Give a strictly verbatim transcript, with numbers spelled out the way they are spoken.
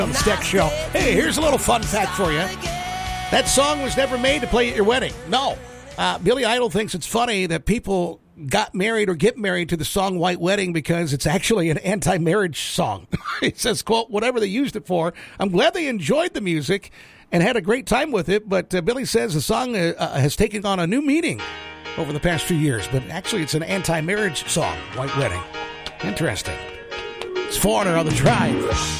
On the Steck Show. Hey, here's a little fun fact for you. That song was never made to play at your wedding. No. Uh, Billy Idol thinks it's funny that people got married or get married to the song White Wedding because it's actually an anti-marriage song. He says, quote, whatever they used it for. I'm glad they enjoyed the music and had a great time with it, but uh, Billy says the song uh, uh, has taken on a new meaning over the past few years, but actually it's an anti-marriage song, White Wedding. Interesting. It's Foreigner on the Drive.